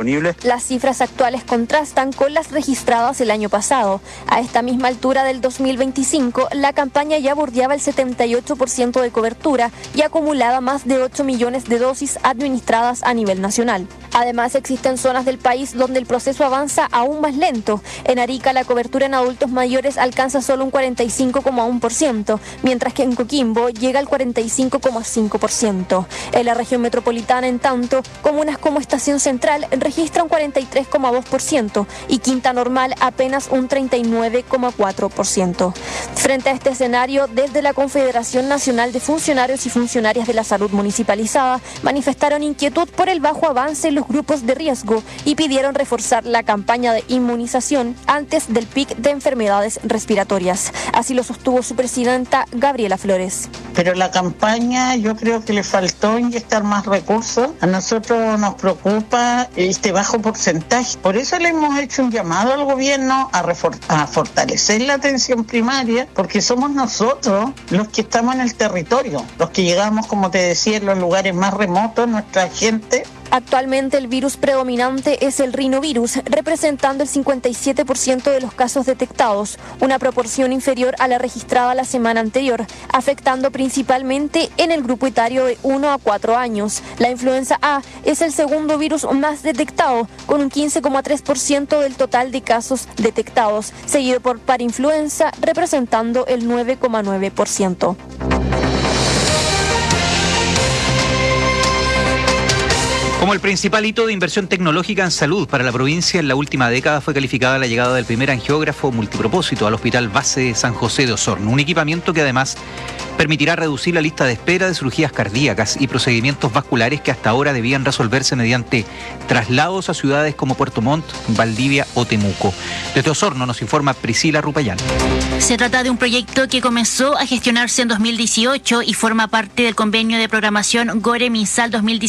disponibles. Las cifras actuales contrastan con las registradas el año pasado. A esta misma altura del 2025, la campaña ya bordeaba el 78% de cobertura y acumulaba más de 8 millones de dosis administradas a nivel nacional. Además, existen zonas del país donde el proceso avanza aún más lento. En Arica, la cobertura en adultos mayores alcanza solo un 45,1%, mientras que en Coquimbo llega al 45,5%. En la región metropolitana, en tanto, comunas como Estación Central registran un 43,2% y Quinta Normal apenas un 39,4%. Frente a este escenario, desde la Confederación Nacional de Funcionarios y Funcionarias de la Salud Municipalizada manifestaron inquietud por el bajo avance en los grupos de riesgo y pidieron reforzar la campaña de inmunización antes del pic de enfermedades respiratorias. Así lo sostuvo su presidenta Gabriela Flores. Pero la campaña yo creo que le faltó inyectar más recursos. A nosotros nos preocupa este bajo porcentaje. Por eso le hemos hecho un llamado al gobierno a fortalecer la atención primaria, porque somos nosotros los que estamos en el territorio, los que llegamos, como te decía, en los lugares más remotos, nuestra gente. Actualmente el virus predominante es el rinovirus, representando el 57% de los casos detectados, una proporción inferior a la registrada la semana anterior, afectando principalmente en el grupo etario de 1 a 4 años. La influenza A es el segundo virus más detectado, con un 15,3% del total de casos detectados, seguido por parainfluenza, representando el 9,9%. Como el principal hito de inversión tecnológica en salud para la provincia en la última década fue calificada la llegada del primer angiógrafo multipropósito al Hospital Base de San José de Osorno, un equipamiento que además permitirá reducir la lista de espera de cirugías cardíacas y procedimientos vasculares que hasta ahora debían resolverse mediante traslados a ciudades como Puerto Montt, Valdivia o Temuco. Desde Osorno nos informa Priscila Rupayán. Se trata de un proyecto que comenzó a gestionarse en 2018 y forma parte del convenio de programación GORE-MinSal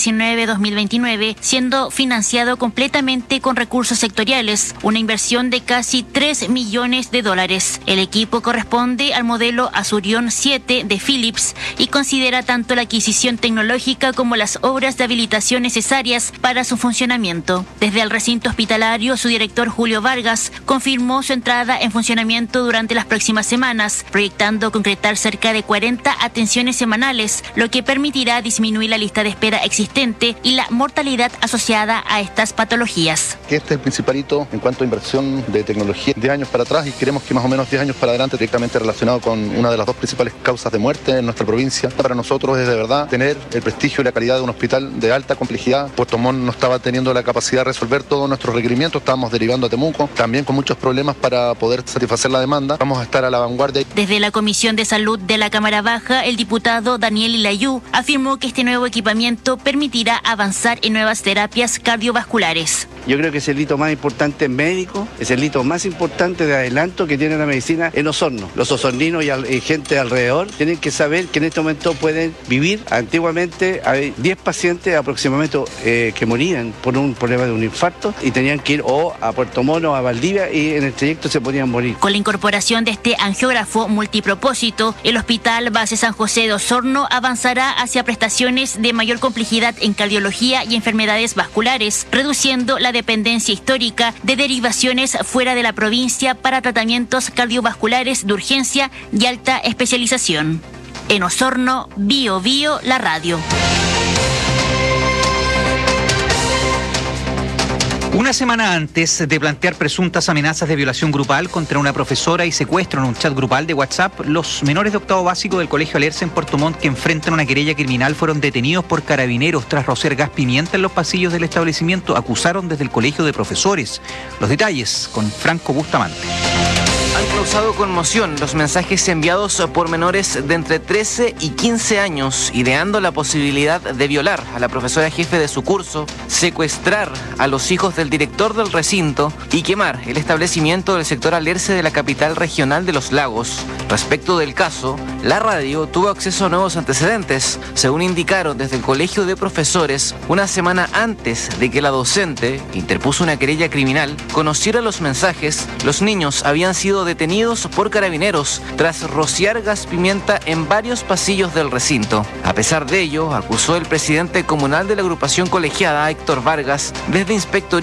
2019-2029, siendo financiado completamente con recursos sectoriales, una inversión de casi $3 millones. El equipo corresponde al modelo Azurion 7 de Philips y considera tanto la adquisición tecnológica como las obras de habilitación necesarias para su funcionamiento. Desde el recinto hospitalario, su director Julio Vargas confirmó su entrada en funcionamiento durante las próximas semanas, proyectando concretar cerca de 40 atenciones semanales, lo que permitirá disminuir la lista de espera existente y la mortalidad asociada a estas patologías. Este es el principal hito en cuanto a inversión de tecnología de años para atrás y creemos que más o menos 10 años para adelante, directamente relacionado con una de las dos principales causas de muerte en nuestra provincia. Para nosotros es de verdad tener el prestigio y la calidad de un hospital de alta complejidad. Puerto Montt no estaba teniendo la capacidad de resolver todos nuestros requerimientos, estábamos derivando a Temuco, también con muchos problemas para poder satisfacer la demanda. Vamos a estar a la vanguardia. Desde la Comisión de Salud de la Cámara Baja, el diputado Daniel Ilayú afirmó que este nuevo equipamiento permitirá avanzar en nuevas terapias cardiovasculares. Yo creo que es el hito más importante médico, es el hito más importante de adelanto que tiene la medicina en Osorno. Los osorninos y gente alrededor tienen que saber que en este momento pueden vivir. Antiguamente hay 10 pacientes aproximadamente que morían por un problema de un infarto y tenían que ir o a Puerto Montt o a Valdivia y en el trayecto se podían morir. Con la incorporación de este angiógrafo multipropósito, el Hospital Base San José de Osorno avanzará hacia prestaciones de mayor complejidad en cardiología y enfermedades vasculares, reduciendo la dependencia histórica de derivaciones fuera de la provincia para tratamientos cardiovasculares de urgencia y alta especialización. En Osorno, Bio Bio, la radio. Una semana antes de plantear presuntas amenazas de violación grupal contra una profesora y secuestro en un chat grupal de WhatsApp, los menores de octavo básico del Colegio Alerce en Puerto Montt que enfrentan una querella criminal fueron detenidos por carabineros tras rociar gas pimienta en los pasillos del establecimiento. Acusaron desde el colegio de profesores. Los detalles con Franco Bustamante. Han causado conmoción los mensajes enviados por menores de entre 13 y 15 años, ideando la posibilidad de violar a la profesora jefe de su curso, secuestrar a los hijos del director del recinto y quemar el establecimiento del sector Alerce de la capital regional de Los Lagos. Respecto del caso, la radio tuvo acceso a nuevos antecedentes. Según indicaron desde el Colegio de Profesores, una semana antes de que la docente, que interpuso una querella criminal, conociera los mensajes, los niños habían sido detenidos por carabineros tras rociar gas pimienta en varios pasillos del recinto. A pesar de ello, acusó el presidente comunal de la agrupación colegiada, Héctor Vargas, desde Inspectoría